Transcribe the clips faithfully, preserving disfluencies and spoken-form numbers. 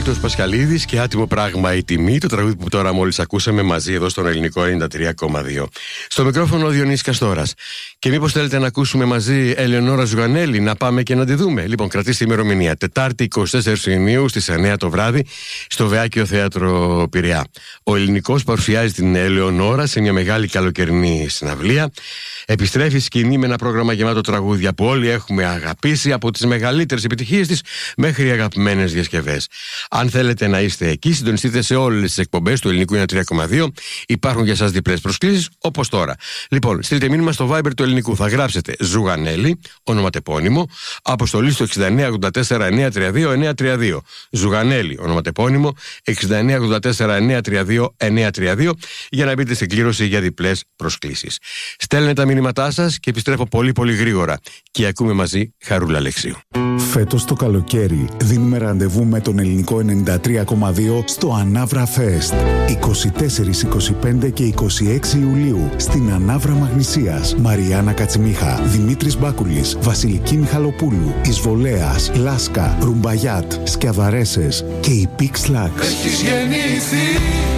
Μίλτος Πασχαλίδης και Άτιμο πράγμα η τιμή, το τραγούδι που τώρα μόλις ακούσαμε μαζί εδώ στον Ελληνικό ενενήντα τρία κόμμα δύο. Στο μικρόφωνο ο Διονύσης Καστόρας. Και μήπως θέλετε να ακούσουμε μαζί Ελεονόρα Ζουγανέλη, να πάμε και να τη δούμε? Λοιπόν, κρατήστε ημερομηνία. Τετάρτη εικοστή τέταρτη Ιουνίου στις εννιά το βράδυ στο Βεάκιο Θέατρο Πειραιά. Ο Ελληνικός παρουσιάζει την Ελεονόρα σε μια μεγάλη καλοκαιρινή συναυλία. Επιστρέφει σκηνή με ένα πρόγραμμα γεμάτο τραγούδια που όλοι έχουμε αγαπήσει, από τις μεγαλύτερες επιτυχίες της μέχρι αγαπημένες διασκευές. Αν θέλετε να είστε εκεί, συντονιστείτε σε όλες τις εκπομπές του Ελληνικού ενενήντα τρία κόμμα δύο. Υπάρχουν για σας διπλές προσκλήσεις, όπως τώρα. Λοιπόν, στείλτε μήνυμα στο Viber του Ελληνικού. Θα γράψετε Ζουγανέλη, ονοματεπώνυμο, αποστολή στο εξήντα εννιά ογδόντα τέσσερα εννιακόσια τριάντα δύο εννιακόσια τριάντα δύο. Ζουγανέλη, ονοματεπώνυμο, εξήντα εννιά ογδόντα τέσσερα εννιακόσια τριάντα δύο εννιακόσια τριάντα δύο, για να μπείτε στην κλήρωση για διπλές προσκλήσεις. Στέλνετε τα μηνύματά σας και επιστρέφω πολύ πολύ γρήγορα. Και ακούμε μαζί Χαρούλα Αλεξίου. Φέτος το καλοκαίρι δίνουμε ραντεβού με τον Ελληνικό ενενήντα τρία κόμμα δύο στο Ανάβρα Fest. είκοσι τέσσερα, είκοσι πέντε και είκοσι έξι Ιουλίου στην Ανάβρα Μαγνησίας. Μαριάννα Κατσιμίχα, Δημήτρης Μπάκουλης, Βασιλική Μιχαλοπούλου, Ισβολέας, Λάσκα, Ρουμπαγιάτ, Σκιαδαρέσες και η Pix Lax. Έχεις γεννηθεί.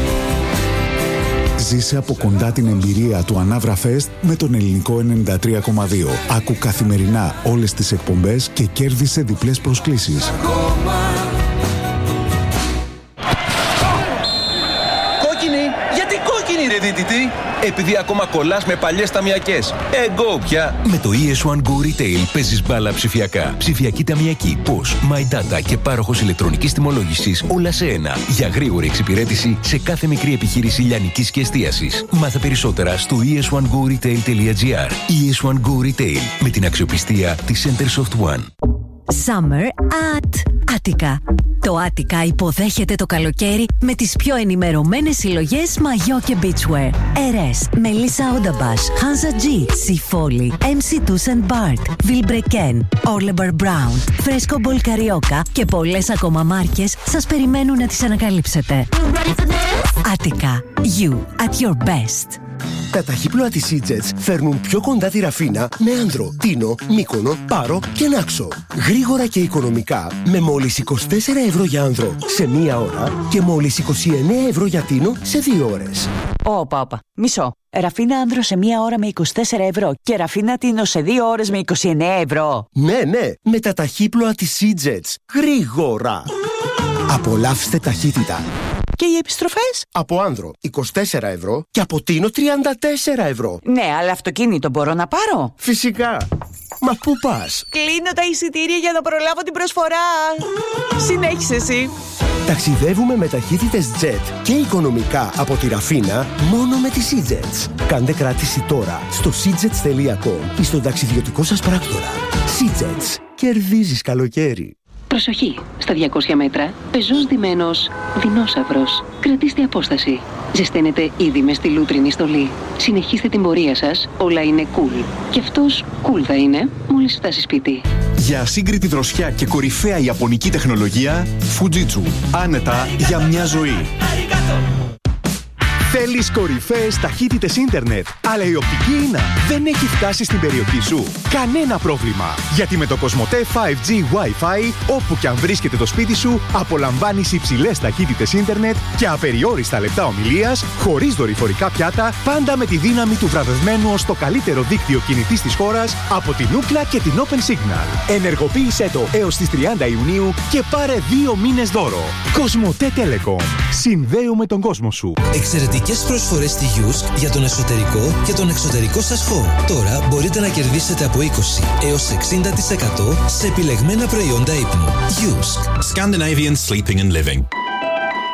Ζήσε από κοντά την εμπειρία του Ανάβρα Fest με τον Ελληνικό ενενήντα τρία κόμμα δύο. Άκου καθημερινά όλες τις εκπομπές και κέρδισε διπλές προσκλήσεις. Κόκκινη! Γιατί κόκκινη ρε δίτητη? Επειδή ακόμα κολλάς με παλιές ταμιακές. Εγώ πια! Με το ι ες One Go Retail παίζεις μπάλα ψηφιακά. Ψηφιακή ταμιακή, πώς, My Data και πάροχος ηλεκτρονικής τιμολόγησης, όλα σε ένα. Για γρήγορη εξυπηρέτηση σε κάθε μικρή επιχείρηση λιανικής και εστίασης. Μάθε περισσότερα στο ι ες one go retail τελεία τζι άρ. ι ες One Go Retail, με την αξιοπιστία της Centersoft One. Summer at Attica. Το Attica υποδέχεται το καλοκαίρι με τις πιο ενημερωμένες συλλογές μαγιό και beachwear. Ερές, Melissa Odabash, Hansa G, Sifoli, εμ σι Tuss and Bart, Vilebrequin, Orlebar Brown, Fresco Ball Carioca και πολλές ακόμα μάρκες σας περιμένουν να τις ανακαλύψετε. Attica, you at your best. Τα ταχύπλοα της Seajets φέρνουν πιο κοντά τη Ραφίνα με Άνδρο, Τίνο, Μύκονο, Πάρο και Νάξο. Γρήγορα και οικονομικά με μόλις είκοσι τέσσερα ευρώ για Άνδρο σε μία ώρα και μόλις είκοσι εννέα ευρώ για Τίνο σε δύο ώρες. Όπα, όπα. Μισό. Ραφίνα Άνδρο σε μία ώρα με είκοσι τέσσερα ευρώ και Ραφίνα Τίνο σε δύο ώρες με είκοσι εννέα ευρώ. Ναι, ναι, με τα ταχύπλοα της Seajets. Γρήγορα. Απολαύστε ταχύτητα. Και οι επιστροφές? Από Άνδρο είκοσι τέσσερα ευρώ και από Τίνο τριάντα τέσσερα ευρώ. Ναι, αλλά αυτοκίνητο μπορώ να πάρω? Φυσικά. Μα πού πας? Κλείνω τα εισιτήρια για να προλάβω την προσφορά. Συνέχισε εσύ. Ταξιδεύουμε με ταχύτητες jet και οικονομικά από τη Ραφίνα μόνο με τη Seajets. Κάντε κράτηση τώρα στο seajets τελεία com ή στον ταξιδιωτικό σας πράκτορα. Seajets. Κερδίζεις καλοκαίρι. Προσοχή! Στα διακόσια μέτρα, πεζός ντυμένος δεινόσαυρος. Κρατήστε απόσταση. Ζεσταίνετε ήδη με στη λούτρινη στολή. Συνεχίστε την πορεία σας, όλα είναι cool. Και αυτός cool θα είναι μόλις φτάσει σπίτι. Για ασύγκριτη δροσιά και κορυφαία ιαπωνική τεχνολογία, Fujitsu. Άνετα για μια ζωή. Θέλεις κορυφαίες ταχύτητες ίντερνετ, αλλά η οπτική ίνα δεν έχει φτάσει στην περιοχή σου? Κανένα πρόβλημα, γιατί με το Cosmote φάιβ τζι Wi-Fi, όπου και αν βρίσκεται το σπίτι σου, απολαμβάνεις υψηλές ταχύτητες ίντερνετ και απεριόριστα λεπτά ομιλίας, χωρίς δορυφορικά πιάτα, πάντα με τη δύναμη του βραβευμένου ως το καλύτερο δίκτυο κινητής της χώρας από την Ookla και την Open Signal. Ενεργοποίησέ το έως τις τριάντα Ιουνίου και πάρε δύο μήνες δώρο. Cosmote Telecom. Συνδέουμε τον κόσμο σου. Εξαιρετικές προσφορές στη Yusk για τον εσωτερικό και τον εξωτερικό σας χώρο. Τώρα μπορείτε να κερδίσετε από είκοσι έως εξήντα τοις εκατό σε επιλεγμένα προϊόντα ύπνου. Yusk. Scandinavian Sleeping and Living.